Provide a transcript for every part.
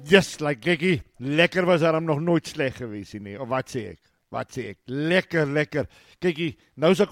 Just like Gekkie, lekker was daarom nog nooit sleg gewees nie, of wat sê ek, lekker, Gekkie, nou is ek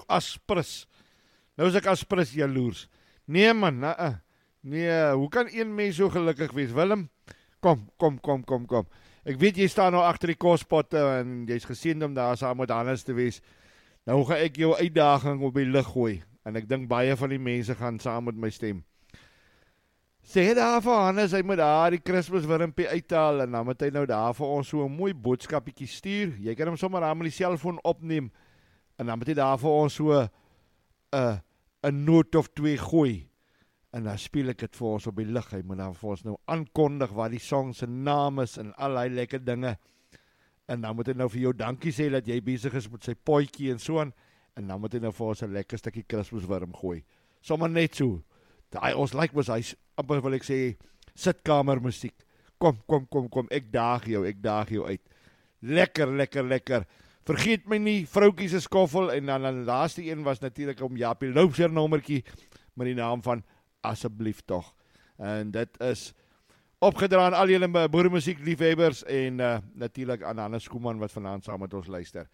aspris jaloers, nee man, nee, hoe kan een mens so gelukkig wees, Willem, kom, ek weet jy staan nou agter die kospotte, en jy is geseend om daar saam met Hannes te wees, nou gaan ek jou uitdaging op die lig gooi, en ek dink baie van die mense gaan saam met my stem, sê daar vir Hannes, hy moet daar die Kersfeeswurmpie uithaal, en dan moet hy nou daar vir ons so 'n mooi boodskapie stuur, jy kan hom sommer daar met die selfoon opneem, en dan moet hy daar vir ons so 'n noot of 2 gooi, en dan speel ek dit vir ons op die lig, hy moet dan vir ons nou aankondig wat die song se naam is, en al die lekker dinge, en dan moet hy nou vir jou dankie sê, dat jy besig is met sy potjie en so aan, en dan moet hy nou vir ons 'n lekker stukkie Kersfeeswurm gooi, sommer net so, ons like was hy, amper wil ek sê, sitkamer musiek, kom, ek daag jou uit, lekker, vergeet my nie, vroukie se skoffel, en dan die laaste een was natuurlik om Japie Loubser nommertjie, met die naam van Asseblief Toch, en dit is opgedra aan al julle boeremusiek liefhebbers, en natuurlik aan Hannes Koeman, wat vanaand saam met ons luister.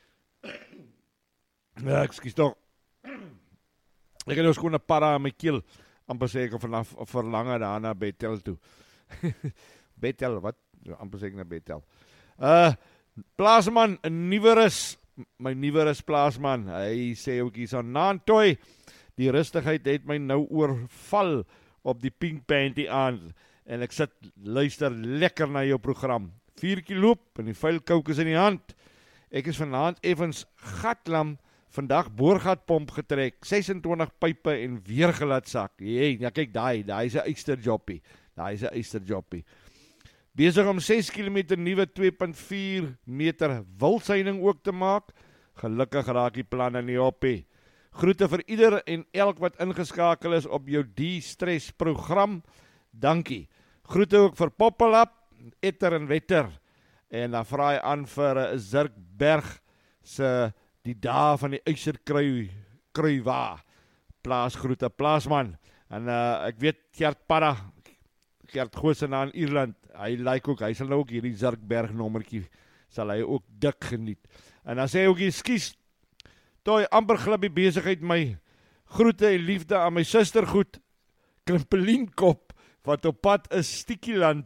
Ekskuus toch, ek het nou skoon 'n para aan my keel, amper sê ek vanaf verlange daar na Bethel toe. Bethel, wat? Amper sê ek na Bethel. Plaasman, my nuwerus plaasman, hy sê ook hier so, Naantoi, die rustigheid het my nou oorval op die Pink Panty aan, en ek sit luister lekker na jou program. 4 keer loop, en die vuilkouk is in die hand. Ek is vanaand effens gatlam, vandag boorgatpomp getrek, 26 pype en weer gelat sak. Ja kyk, daai is 'n eysterjoppie. Besig om 6 km nuwe 2.4 meter wildsyning ook te maak. Gelukkig raak die planne nie op nie. Groete vir ieder en elk wat ingeskakel is op jou de-stress program. Dankie. Groete ook vir Poppelap, Etter en Wetter. En dan vraag hy aan vir Zirkberg se die dae van die yserkruiwa, plaasgroete, plaasman, en ek weet Gert Goosen aan Ierland, hy sal nou ook hierdie Zirkberg nommertjie, sal hy ook dik geniet, en dan sê hy ook hier, skies, toe amper glip die besigheid my, groete en liefde aan my sistergoed, Krimpelienkop, wat op pad is Stiekeland